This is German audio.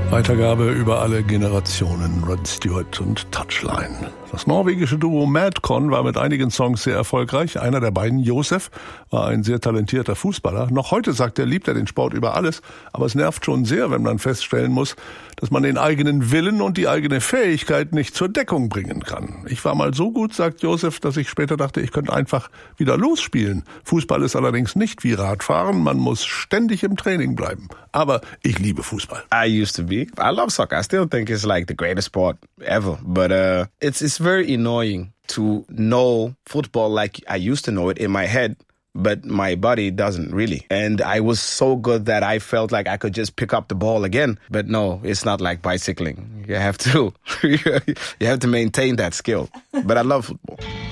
Weitergabe über alle Generationen, Rod Stewart und Touchline. Das norwegische Duo Madcon war mit einigen Songs sehr erfolgreich. Einer der beiden, Josef, war ein sehr talentierter Fußballer. Noch heute sagt er, liebt er den Sport über alles. Aber es nervt schon sehr, wenn man feststellen muss, dass man den eigenen Willen und die eigene Fähigkeit nicht zur Deckung bringen kann. Ich war mal so gut, sagt Josef, dass ich später dachte, ich könnte einfach wieder losspielen. Fußball ist allerdings nicht wie Radfahren. Man muss ständig im Training bleiben. Aber ich liebe Fußball. I used to be. I love soccer. I still think it's like the greatest sport ever. But it's very annoying to know football like I used to know it in my head, but my body doesn't really. And I was so good that I felt like I could just pick up the ball again. But no, it's not like bicycling. You have to maintain that skill. But I love football.